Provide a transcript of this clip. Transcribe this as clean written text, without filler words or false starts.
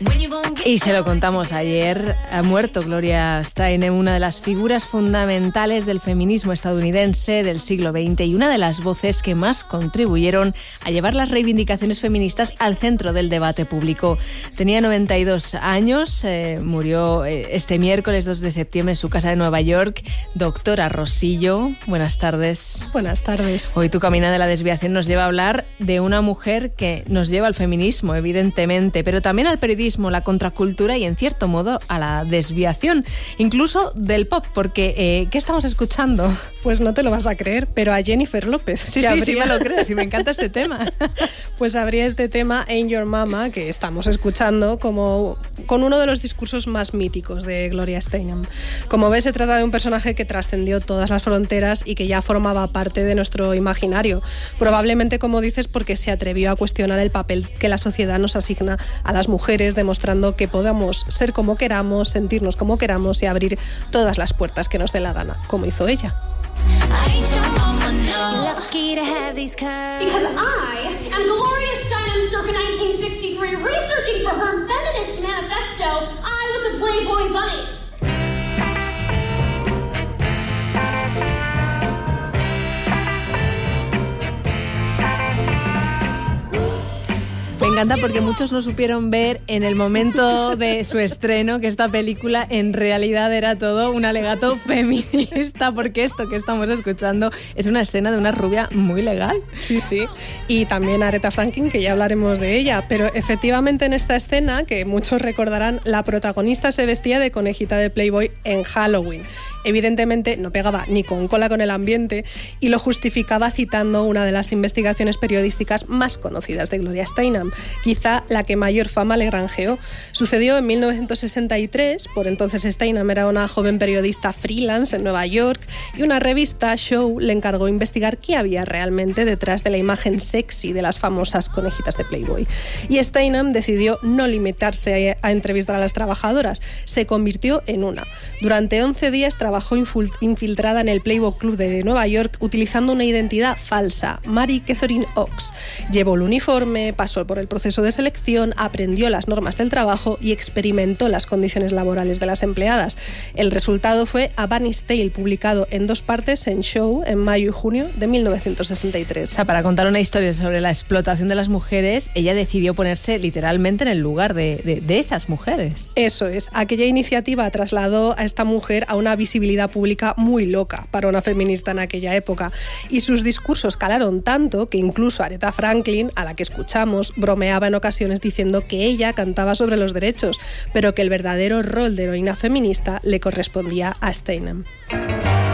Y se lo contamos ayer, ha muerto Gloria Steinem, una de las figuras fundamentales del feminismo estadounidense del siglo XX y una de las voces que más contribuyeron a llevar las reivindicaciones feministas al centro del debate público. Tenía 92 años, murió este miércoles 2 de septiembre en su casa de Nueva York. Doctora Rosillo, buenas tardes. Buenas tardes. Hoy tu camino de la desviación nos lleva a hablar de una mujer que nos lleva al feminismo, evidentemente, pero también al periodismo, la contracultura y, en cierto modo, a la desviación, incluso del pop, porque ¿qué estamos escuchando? Pues no te lo vas a creer, pero a Jennifer López. Sí, me lo creo, sí, me encanta este tema. Pues habría este tema, Ain't Your Mama, que estamos escuchando como con uno de los discursos más míticos de Gloria Steinem. Como ves, se trata de un personaje que trascendió todas las fronteras y que ya formaba parte de nuestro imaginario. Probablemente, como dices, porque se atrevió a cuestionar el papel que la sociedad nos asigna a las mujeres, demostrando que podamos ser como queramos, sentirnos como queramos y abrir todas las puertas que nos dé la gana, como hizo ella. Because I am Gloria Steinem circa 1963, researching for her feminist manifesto, I was a Playboy bunny. Me encanta porque muchos no supieron ver en el momento de su estreno que esta película en realidad era todo un alegato feminista, porque esto que estamos escuchando es una escena de una rubia muy legal. Sí, sí. Y también Aretha Franklin, que ya hablaremos de ella. Pero efectivamente en esta escena, que muchos recordarán, la protagonista se vestía de conejita de Playboy en Halloween. Evidentemente no pegaba ni con cola con el ambiente y lo justificaba citando una de las investigaciones periodísticas más conocidas de Gloria Steinem, quizá la que mayor fama le granjeó. Sucedió en 1963, por entonces Steinem era una joven periodista freelance en Nueva York y una revista, Show, le encargó investigar qué había realmente detrás de la imagen sexy de las famosas conejitas de Playboy. Y Steinem decidió no limitarse a entrevistar a las trabajadoras, se convirtió en una. Durante 11 días trabajó infiltrada en el Playboy Club de Nueva York utilizando una identidad falsa, Mary Catherine Oaks. Llevó el uniforme, pasó por el proceso de selección, aprendió las normas del trabajo y experimentó las condiciones laborales de las empleadas. El resultado fue A Bunny's Tale, publicado en 2 partes en Show en mayo y junio de 1963. O sea, para contar una historia sobre la explotación de las mujeres, ella decidió ponerse literalmente en el lugar de esas mujeres. Eso es. Aquella iniciativa trasladó a esta mujer a una visibilidad pública muy loca para una feminista en aquella época. Y sus discursos calaron tanto que incluso Aretha Franklin, a la que escuchamos, bromeaba en ocasiones diciendo que ella cantaba sobre los derechos, pero que el verdadero rol de heroína feminista le correspondía a Steinem.